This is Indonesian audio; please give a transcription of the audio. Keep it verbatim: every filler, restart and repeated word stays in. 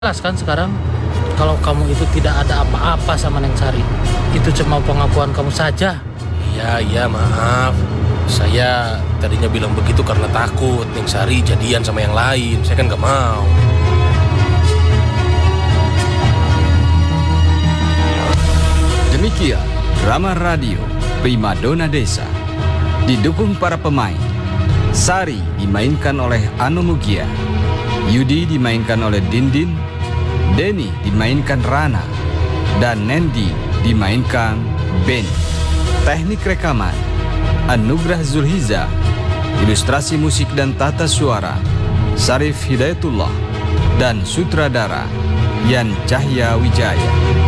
Jelas kan sekarang kalau kamu itu tidak ada apa-apa sama Neng Sari. Itu cuma pengakuan kamu saja. Iya, iya maaf. Saya tadinya bilang begitu karena takut Neng Sari jadian sama yang lain. Saya kan gak mau. Demikian drama radio Primadona Desa. Didukung para pemain. Sari dimainkan oleh Ano Mugia, Yudi dimainkan oleh Dindin, Denny dimainkan Rana, dan Nendi dimainkan Ben. Teknik rekaman Anugrah Zulhiza. Ilustrasi musik dan tata suara Sarif Hidayatullah. Dan sutradara Yan Cahya Wijaya.